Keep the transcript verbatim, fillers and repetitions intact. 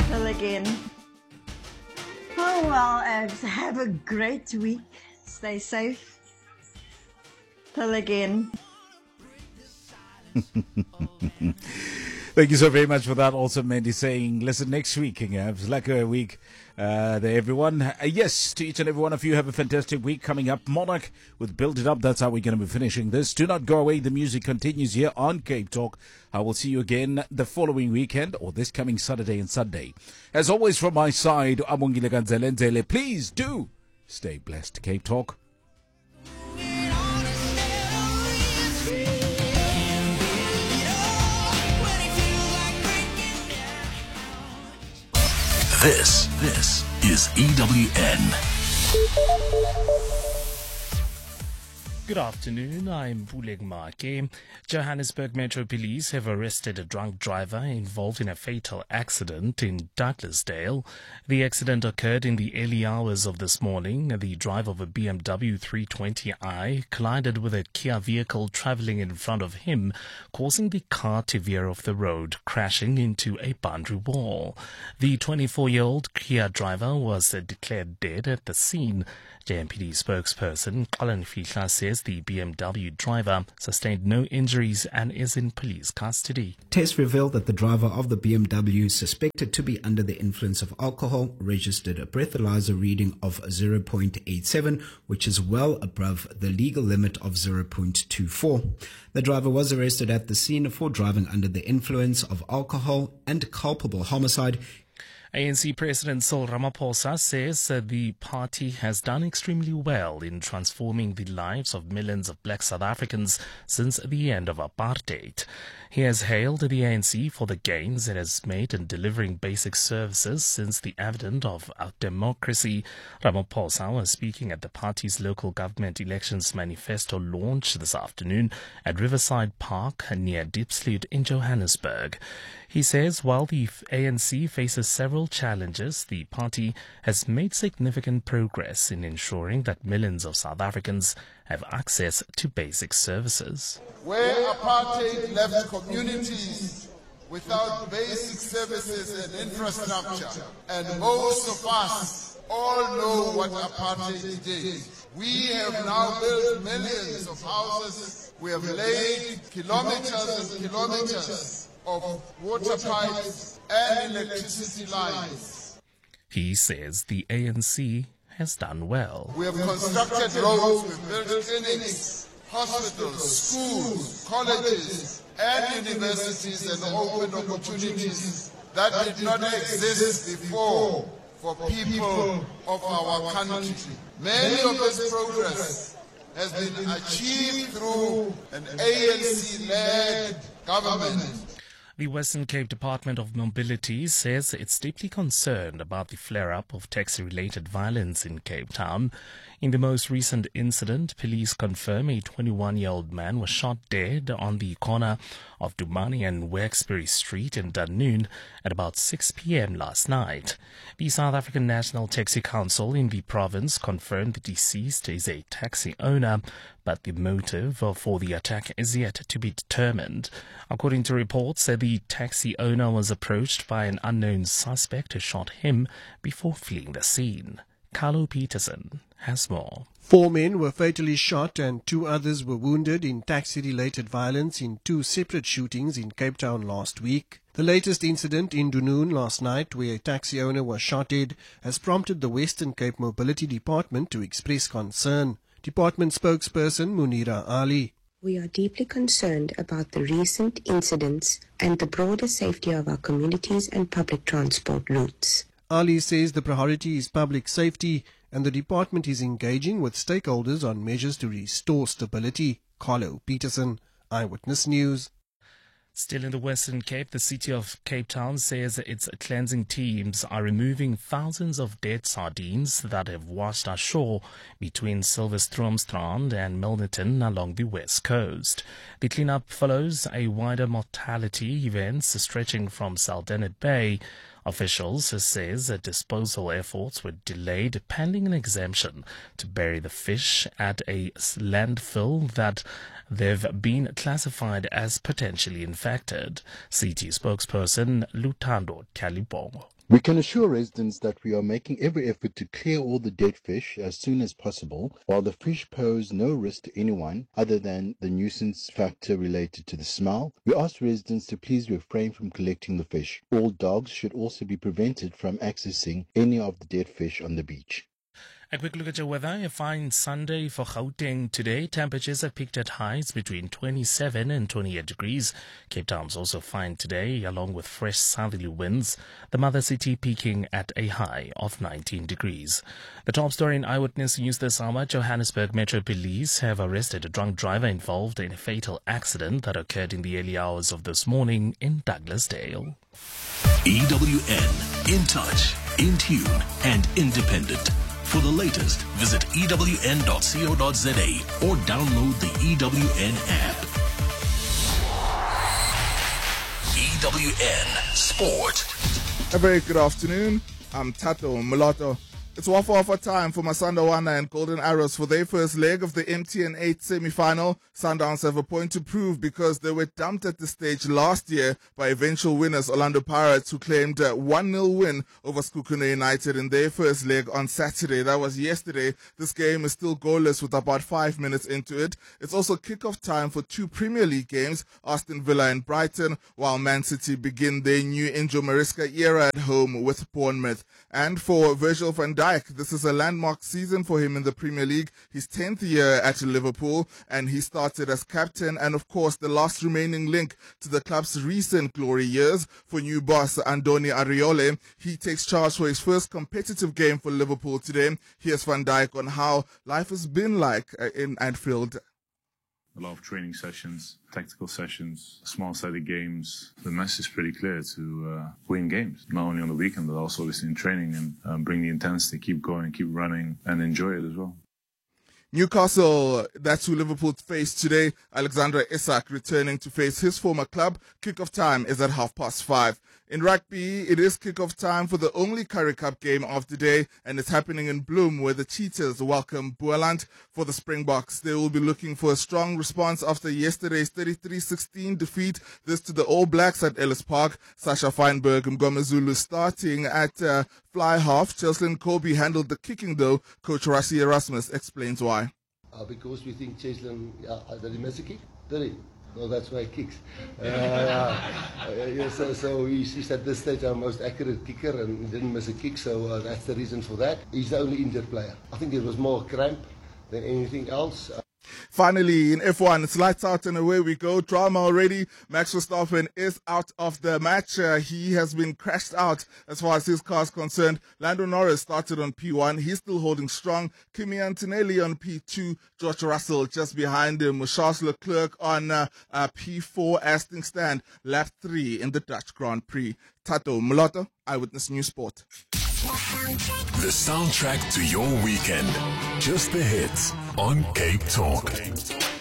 Till again. Oh well, Abs, have a great week. Stay safe. Till again. Thank you so very much for that. Also, Mandy saying, listen, next week, King Abs, like a week uh, there, everyone. Uh, yes, to each and every one of you, have a fantastic week coming up. Monarch with Build It Up. That's how we're going to be finishing this. Do not go away. The music continues here on Cape Talk. I will see you again the following weekend or this coming Saturday and Sunday. As always, from my side, Amongile Ganzelenzele, please do stay blessed, Cape Talk. This, this is E W N. Good afternoon, I'm Buleg Make. Johannesburg Metro Police have arrested a drunk driver involved in a fatal accident in Douglasdale. The accident occurred in the early hours of this morning. The driver of a B M W three twenty i collided with a Kia vehicle travelling in front of him, causing the car to veer off the road, crashing into a boundary wall. The twenty-four-year-old Kia driver was declared dead at the scene. J M P D spokesperson Colin Fihla says the B M W driver sustained no injuries and is in police custody. Tests revealed that the driver of the B M W, suspected to be under the influence of alcohol, registered a breathalyzer reading of zero point eight seven, which is well above the legal limit of zero point two four. The driver was arrested at the scene for driving under the influence of alcohol and culpable homicide. A N C President Cyril Ramaphosa says uh, the party has done extremely well in transforming the lives of millions of black South Africans since the end of apartheid. He has hailed the A N C for the gains it has made in delivering basic services since the advent of our democracy. Ramaphosa was speaking at the party's local government elections manifesto launch this afternoon at Riverside Park near Diepsloot in Johannesburg. He says while the A N C faces several challenges, the party has made significant progress in ensuring that millions of South Africans have access to basic services. Where apartheid left communities without basic services and infrastructure, and most of us all know what apartheid did. We have now built millions of houses. We have laid kilometers and kilometers of water pipes and electricity lines. He says the A N C has done well. We have constructed roads, we've built clinics, hospitals, schools, colleges, and universities, and opened opportunities that did not exist before for people of our country. Many of this progress has been achieved through an A N C-led government. The Western Cape Department of Mobility says it's deeply concerned about the flare-up of taxi-related violence in Cape Town. In the most recent incident, police confirm a twenty-one-year-old man was shot dead on the corner of Dumani and Wexbury Street in Dunoon at about six p.m. last night. The South African National Taxi Council in the province confirmed the deceased is a taxi owner, but the motive for the attack is yet to be determined. According to reports, the taxi owner was approached by an unknown suspect who shot him before fleeing the scene. Carlo Peterson has more. Four men were fatally shot and two others were wounded in taxi-related violence in two separate shootings in Cape Town last week. The latest incident in Dunoon last night, where a taxi owner was shot dead, has prompted the Western Cape Mobility Department to express concern. Department spokesperson Munira Ali. We are deeply concerned about the recent incidents and the broader safety of our communities and public transport routes. Ali says the priority is public safety and the department is engaging with stakeholders on measures to restore stability. Carlo Peterson, Eyewitness News. Still in the Western Cape, the city of Cape Town says its cleansing teams are removing thousands of dead sardines that have washed ashore between Silverstromstrand and Milnerton along the west coast. The cleanup follows a wider mortality event stretching from Saldanha Bay. Officials says that disposal efforts were delayed pending an exemption to bury the fish at a landfill that they've been classified as potentially infected. C T spokesperson Lutando Kalibongo. We can assure residents that we are making every effort to clear all the dead fish as soon as possible, while the fish pose no risk to anyone other than the nuisance factor related to the smell. We ask residents to please refrain from collecting the fish. All dogs should also be prevented from accessing any of the dead fish on the beach. A quick look at your weather. A fine Sunday for Gauteng today. Temperatures have peaked at highs between twenty-seven and twenty-eight degrees. Cape Town's also fine today, along with fresh southerly winds. The mother city peaking at a high of nineteen degrees. The top story in Eyewitness News this hour: Johannesburg Metro Police have arrested a drunk driver involved in a fatal accident that occurred in the early hours of this morning in Douglasdale. E W N, in touch, in tune, and independent. For the latest, visit E W N dot co dot za or download the E W N app. E W N Sport. A very good afternoon. I'm Tato Mulatto. It's Wafa Wafa time for Masanda Wana and Golden Arrows for their first leg of the M T N eight semi-final. Sundowns have a point to prove because they were dumped at the stage last year by eventual winners Orlando Pirates, who claimed a one nil win over Skukuna United in their first leg on Saturday. That was yesterday. This game is still goalless with about five minutes into it. It's also kickoff time for two Premier League games, Aston Villa and Brighton, while Man City begin their new Enzo Maresca era at home with Bournemouth. And for Virgil van Dijk, this is a landmark season for him in the Premier League, his tenth year at Liverpool, and he started as captain and, of course, the last remaining link to the club's recent glory years. For new boss Andoni Ariole, he takes charge for his first competitive game for Liverpool today. Here's Van Dijk on how life has been like in Anfield. A lot of training sessions, tactical sessions, small-sided games. The message is pretty clear to uh, win games, not only on the weekend, but also obviously in training, and um, bring the intensity, keep going, keep running, and enjoy it as well. Newcastle, that's who Liverpool face today. Alexander Isak returning to face his former club. Kickoff time is at half past five. In rugby, it is kickoff time for the only Currie Cup game of the day, and it's happening in Bloem, where the Cheetahs welcome Boland. For the Springboks, they will be looking for a strong response after yesterday's thirty-three sixteen defeat. This to the All Blacks at Ellis Park. Sasha Feinberg and Mngomezulu starting at uh, fly half. Cheslin Kobe handled the kicking though. Coach Rassie Erasmus explains why. Uh, because we think Cheslin, uh, did he miss a kick? Did he? No, that's why he kicks. Uh, uh, yeah, so so he's, he's at this stage our most accurate kicker and he didn't miss a kick, so uh, that's the reason for that. He's the only injured player. I think it was more cramp than anything else. Uh, Finally, in F one, it's lights out and away we go. Drama already. Max Verstappen is out of the match. Uh, he has been crashed out as far as his car is concerned. Lando Norris started on P one. He's still holding strong. Kimi Antonelli on P two. George Russell just behind him with Charles Leclerc on uh, uh, P four as things stand. Lap three in the Dutch Grand Prix. Tato Mulatto, Eyewitness News Sport. The soundtrack to your weekend. Just the hits on Cape Talk.